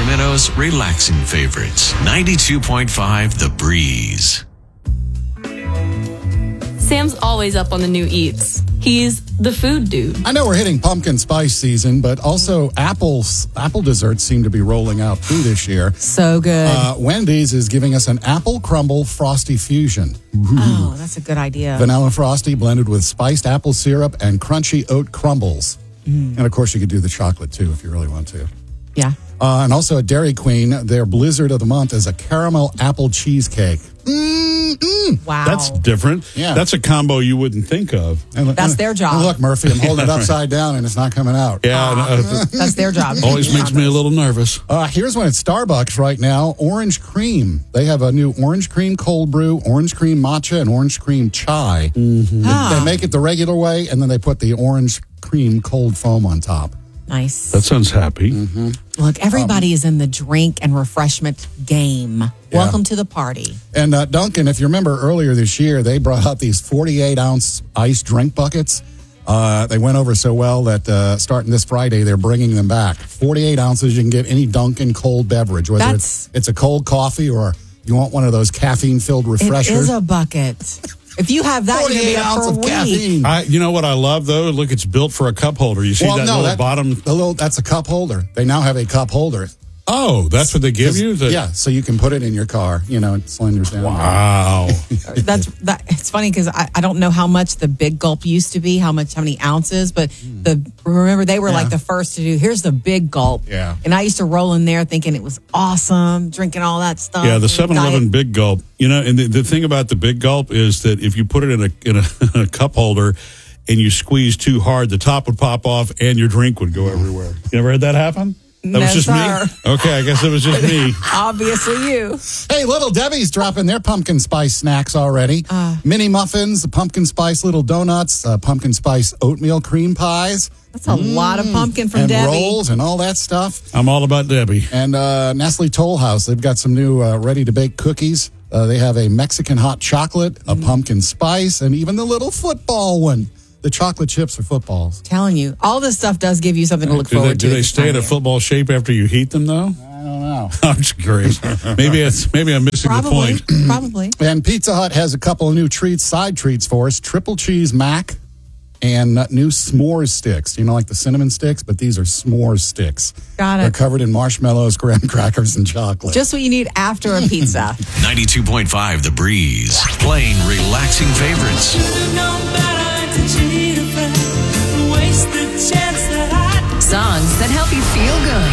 Sacramento's relaxing favorites. 92.5 The Breeze. Sam's always up on the new eats. He's the food dude. I know we're hitting pumpkin spice season, but also apple desserts seem to be rolling out too this year. So good. Wendy's is giving us an apple crumble frosty fusion. Oh, that's a good idea. Vanilla frosty blended with spiced apple syrup and crunchy oat crumbles. And of course, you could do the chocolate too if you really want to. Yeah. And also at Dairy Queen, their blizzard of the month is a caramel apple cheesecake. Wow. That's different. Yeah. That's a combo you wouldn't think of. That's their job. And look, Murphy, I'm holding it upside down and it's not coming out. Yeah. That's their job. Always makes me a little nervous. Here's one at Starbucks right now, orange cream. They have a new orange cream cold brew, orange cream matcha, and orange cream chai. They make it the regular way, and then they put the orange cream cold foam on top. Nice. That sounds happy. Look, everybody is in the drink and refreshment game. Welcome to the party. And Duncan, if you remember earlier this year, they brought out these 48-ounce ice drink buckets. They went over so well that starting this Friday, they're bringing them back. 48 ounces, you can get any Dunkin' cold beverage, whether it's a cold coffee or you want one of those caffeine-filled refreshers. It is a bucket. If you have that, you're going to be up for a week. Caffeine. You know what I love, though? Look, it's built for a cup holder. You see little bottom? That's a cup holder. They now have a cup holder. Oh, that's what they give you? Yeah, so you can put it in your car. You know, it slenders down. Wow. It's funny because I don't know how much the Big Gulp used to be, how many ounces, but remember they were like the first to do, here's the Big Gulp. Yeah. And I used to roll in there thinking it was awesome, drinking all that stuff. Yeah, the 7-Eleven Big Gulp. You know, and the thing about the Big Gulp is that if you put it in a cup holder and you squeeze too hard, the top would pop off and your drink would go everywhere. You ever had that happen? That was just me? Okay, I guess it was just me. Obviously you. Hey, Little Debbie's dropping their pumpkin spice snacks already. Mini muffins, pumpkin spice little donuts, pumpkin spice oatmeal cream pies. That's a lot of pumpkin from and Debbie. Rolls and all that stuff. I'm all about Debbie. And Nestle Toll House, they've got some new ready-to-bake cookies. They have a Mexican hot chocolate, a pumpkin spice, and even the little football one. The chocolate chips are footballs. Telling you, all this stuff does give you something to look forward to. Do they stay in a football shape after you heat them, though? I don't know. I'm just curious. Maybe I'm missing the point. Probably. And Pizza Hut has a couple of new side treats for us. Triple cheese mac and new s'mores sticks. You know, like the cinnamon sticks, but these are s'mores sticks. Got it. They're covered in marshmallows, graham crackers, and chocolate. Just what you need after a pizza. 92.5 The Breeze. Playing relaxing favorites. Songs that help you feel good.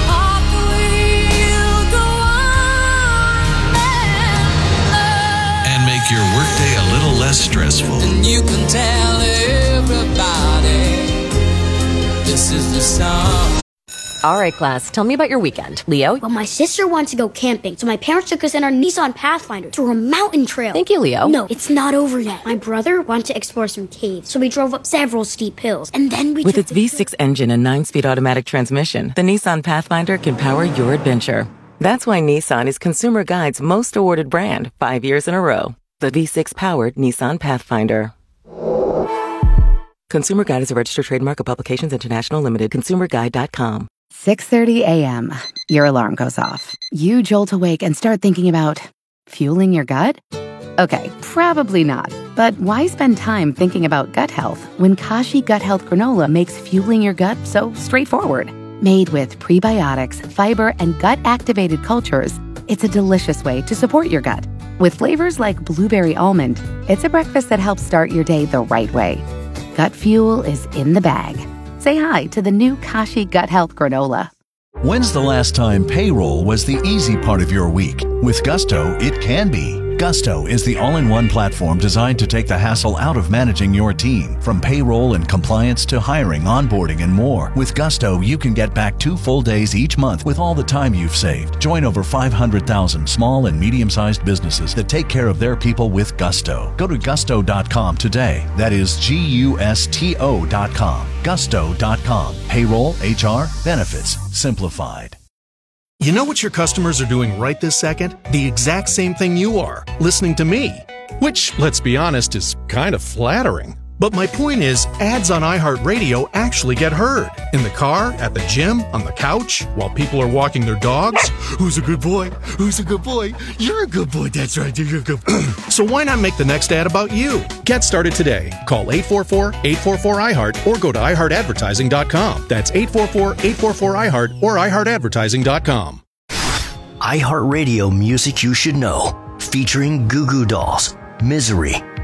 And make your workday a little less stressful. And you can tell everybody this is the song. All right, class, tell me about your weekend. Leo? Well, my sister wants to go camping, so my parents took us in our Nissan Pathfinder through a mountain trail. Thank you, Leo. No, it's not over yet. My brother wanted to explore some caves, so we drove up several steep hills, and then we With its V6 engine and 9-speed automatic transmission, the Nissan Pathfinder can power your adventure. That's why Nissan is Consumer Guide's most awarded brand 5 years in a row. The V6-powered Nissan Pathfinder. Consumer Guide is a registered trademark of Publications International Limited. ConsumerGuide.com. 6:30 a.m. Your alarm goes off. You jolt awake and start thinking about fueling your gut? Okay, probably not. But why spend time thinking about gut health when Kashi Gut Health Granola makes fueling your gut so straightforward? Made with prebiotics, fiber, and gut-activated cultures, it's a delicious way to support your gut. With flavors like blueberry almond, it's a breakfast that helps start your day the right way. Gut fuel is in the bag. Say hi to the new Kashi Gut Health Granola. When's the last time payroll was the easy part of your week? With Gusto, it can be. Gusto is the all-in-one platform designed to take the hassle out of managing your team. From payroll and compliance to hiring, onboarding, and more. With Gusto, you can get back 2 full days each month with all the time you've saved. Join over 500,000 small and medium-sized businesses that take care of their people with Gusto. Go to gusto.com today. That is Gusto.com. Gusto.com. Payroll, HR, benefits, simplified. You know what your customers are doing right this second? The exact same thing you are, listening to me. Which, let's be honest, is kind of flattering. But my point is, ads on iHeartRadio actually get heard. In the car, at the gym, on the couch, while people are walking their dogs. Who's a good boy? Who's a good boy? You're a good boy. That's right. You're a good boy. So why not make the next ad about you? Get started today. Call 844-844-iHeart or go to iHeartAdvertising.com. That's 844-844-iHeart or iHeartAdvertising.com. iHeartRadio Music You Should Know, featuring Goo Goo Dolls, Misery,